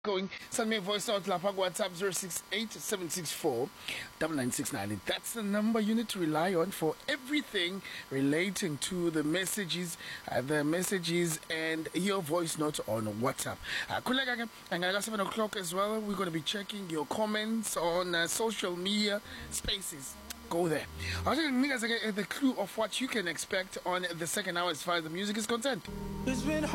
Going, send me a voice note, Lapag WhatsApp 068-764-9969. That's the number you need to rely on for everything relating to the messages and your voice note on WhatsApp. And at 7 o'clock as well, we're going to be checking your comments on social media spaces. Go there. I'll take the clue of what you can expect on the second hour as far as the music is concerned.